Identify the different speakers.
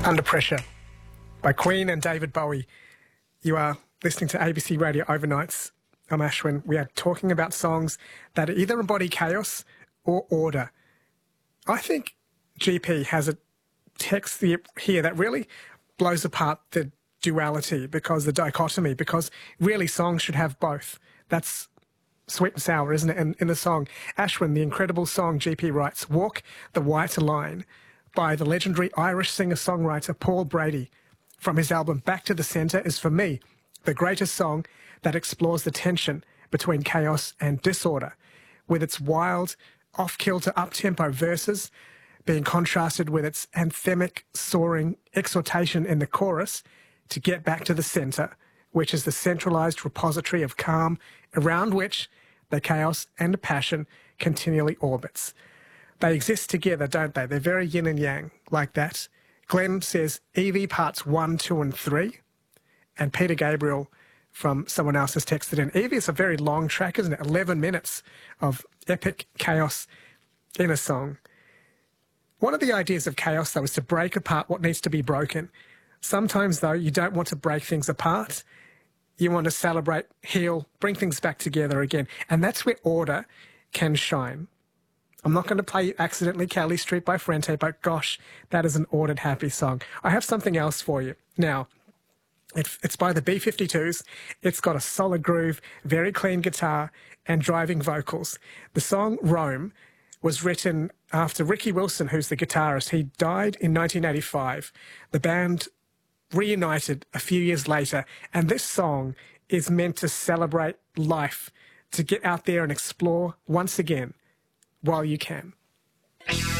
Speaker 1: Under Pressure by Queen and David Bowie. You are listening to ABC Radio Overnights. I'm Ashwin. We are talking about songs that either embody chaos or order. I think GP has a text here that really blows apart the duality, because the dichotomy, because really songs should have both. That's sweet and sour, isn't it? And in the song, Ashwin, the incredible song, GP writes, Walk the White Line by the legendary Irish singer-songwriter Paul Brady from his album Back to the Centre is, for me, the greatest song that explores the tension between chaos and disorder, with its wild, off-kilter, up-tempo verses being contrasted with its anthemic, soaring exhortation in the chorus to get back to the centre, which is the centralised repository of calm around which the chaos and the passion continually orbits. They exist together, don't they? They're very yin and yang, like that. Glenn says Evie parts 1, 2 and 3. And Peter Gabriel from someone else has texted in. Evie is a very long track, isn't it? 11 minutes of epic chaos in a song. One of the ideas of chaos, though, is to break apart what needs to be broken. Sometimes, though, you don't want to break things apart. You want to celebrate, heal, bring things back together again. And that's where order can shine. I'm not going to play accidentally Kelly Street by Frente, but gosh, that is an ordered, happy song. I have something else for you. Now, it's by the B-52s. It's got a solid groove, very clean guitar, and driving vocals. The song Rome was written after Ricky Wilson, who's the guitarist. He died in 1985. The band reunited a few years later, and this song is meant to celebrate life, to get out there and explore once again while you can.